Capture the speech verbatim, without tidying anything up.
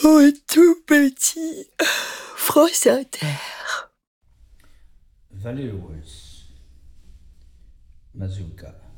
Oh, tout petit. France Inter. Valley West, Mazurka.